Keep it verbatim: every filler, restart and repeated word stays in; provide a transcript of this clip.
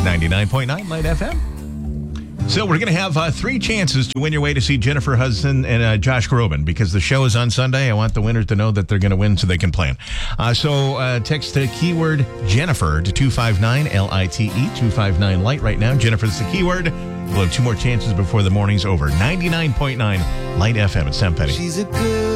ninety-nine point nine Light F M. So we're going to have uh, three chances to win your way to see Jennifer Hudson and uh, Josh Groban, because the show is on Sunday. I want the winners to know that they're going to win so they can plan. Uh, so uh, text the keyword Jennifer to two five nine L I T E, two five nine Light right now. Jennifer's the keyword. We'll have two more chances before the morning's over. ninety-nine point nine Light F M at Sam Petty. She's a good